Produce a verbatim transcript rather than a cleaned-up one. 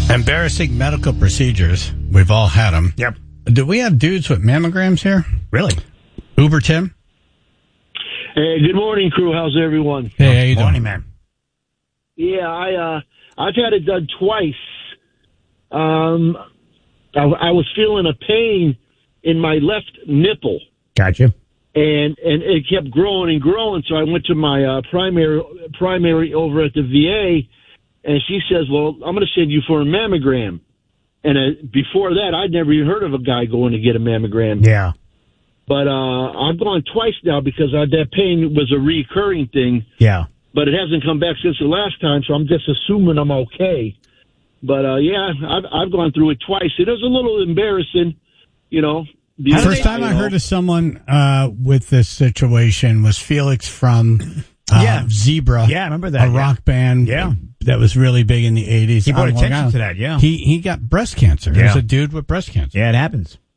Embarrassing medical procedures. We've all had them. Yep. Do we have dudes with mammograms here? Really? Uber Tim? Hey, good morning, crew. How's everyone? Hey, how you Morning, doing? man. Yeah, I uh, I've had it done twice. Um, I, I was feeling a pain in my left nipple, Gotcha. and and it kept growing and growing. So I went to my uh, primary primary over at the V A, and she says, "Well, I'm going to send you for a mammogram." And uh, before that, I'd never even heard of a guy going to get a mammogram. Yeah. But uh, I've gone twice now because uh, that pain was a recurring thing. Yeah. But it hasn't come back since the last time, so I'm just assuming I'm okay. But, uh, yeah, I've, I've gone through it twice. It is a little embarrassing, you know. The first time I heard of someone uh, with this situation was Felix from uh, Yeah. Zebra. Yeah, I remember that. A yeah. rock band Yeah. that was really big in the eighties. He brought on Long attention Island. to that, yeah. He he got breast cancer. Yeah. There's a dude with breast cancer. Yeah, it happens.